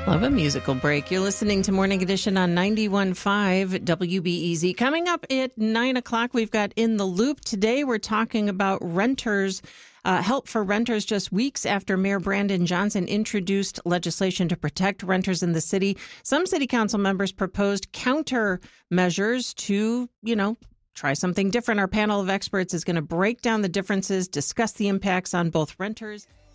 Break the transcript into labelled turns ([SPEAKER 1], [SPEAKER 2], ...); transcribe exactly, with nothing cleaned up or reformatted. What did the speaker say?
[SPEAKER 1] Love a musical break. You're listening to Morning Edition on ninety-one point five W B E Z. Coming up at nine o'clock, we've got In the Loop. Today, we're talking about renters, uh, help for renters just weeks after Mayor Brandon Johnson introduced legislation to protect renters in the city. Some city council members proposed countermeasures to, you know, try something different. Our panel of experts is going to break down the differences, discuss the impacts on both renters